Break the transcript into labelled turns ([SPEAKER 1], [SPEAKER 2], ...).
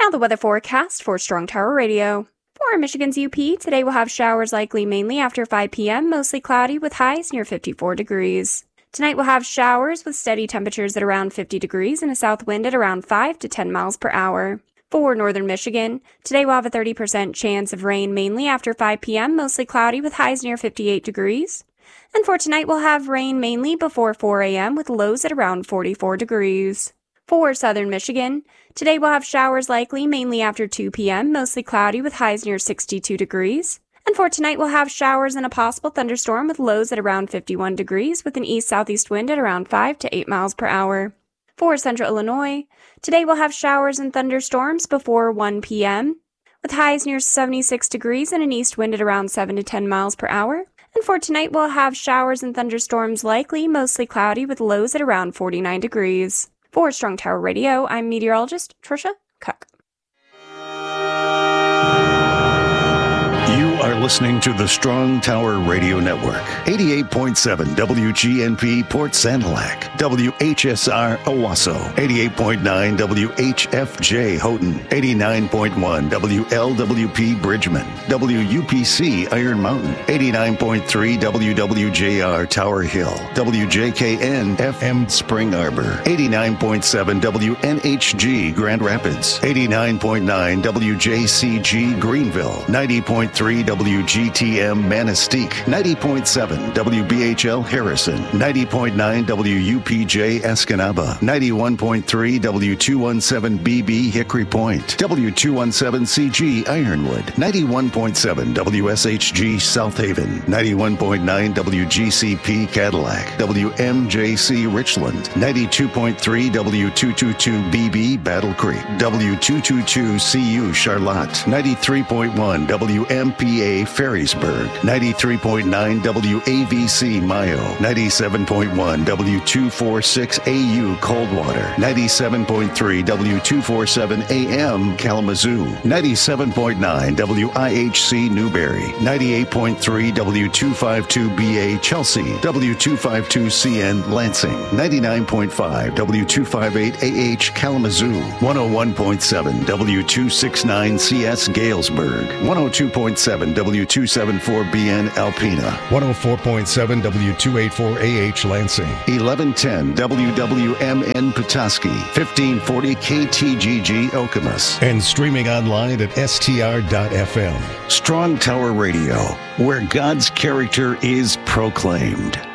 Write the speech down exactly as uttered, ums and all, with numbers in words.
[SPEAKER 1] Now the weather forecast for Strong Tower Radio. For Michigan's U P, today we'll have showers likely mainly after five p.m., mostly cloudy with highs near fifty-four degrees. Tonight we'll have showers with steady temperatures at around fifty degrees and a south wind at around five to ten miles per hour. For northern Michigan, today we'll have a thirty percent chance of rain mainly after five p.m., mostly cloudy with highs near fifty-eight degrees. And for tonight we'll have rain mainly before four a.m. with lows at around forty-four degrees. For southern Michigan, today we'll have showers likely mainly after two p.m., mostly cloudy with highs near sixty-two degrees. And for tonight, we'll have showers and a possible thunderstorm with lows at around fifty-one degrees with an east-southeast wind at around five to eight miles per hour. For central Illinois, today we'll have showers and thunderstorms before one p.m. with highs near seventy-six degrees and an east wind at around seven to ten miles per hour. And for tonight, we'll have showers and thunderstorms likely, mostly cloudy with lows at around forty-nine degrees. For Strong Tower Radio, I'm meteorologist Trisha Cook.
[SPEAKER 2] You are listening to the Strong Tower Radio Network. eighty-eight point seven W G N P Port Sanilac, W H S R Owasso, eighty-eight point nine W H F J Houghton, eighty-nine point one W L W P Bridgman, W U P C Iron Mountain, eighty-nine point three W W J R Tower Hill, W J K N F M Spring Arbor, eighty-nine point seven W N H G Grand Rapids, eighty-nine point nine W J C G Greenville, ninety point three W G T M Manistee, ninety point seven W B H L Harrison, ninety point nine W U P J Escanaba, ninety-one point three W two seventeen B B Hickory Point, W two seventeen C G Ironwood, ninety-one point seven W S H G South Haven, ninety-one point nine W G C P Cadillac, W M J C Richland, ninety-two point three W two twenty-two B B Battle Creek, W two twenty-two C U Charlotte, ninety-three point one W M P A Ferrisburg, ninety-three point nine W A V C Mayo, ninety-seven point one W two forty-six A U Coldwater, ninety-seven point three W two forty-seven A M Kalamazoo, ninety-seven point nine W I H C Newberry, ninety-eight point three W two fifty-two B A Chelsea, W two fifty-two C N Lansing, ninety-nine point five W two fifty-eight A H Kalamazoo, one oh one point seven W two sixty-nine C S Galesburg, one oh two point seven W two seventy-four B N Alpena,
[SPEAKER 3] one oh four point seven W two eighty-four A H Lansing,
[SPEAKER 2] eleven ten W W M N Petoskey, fifteen forty K T G G Okemos,
[SPEAKER 3] and streaming online at S T R dot F M.
[SPEAKER 2] Strong Tower Radio, where God's character is proclaimed.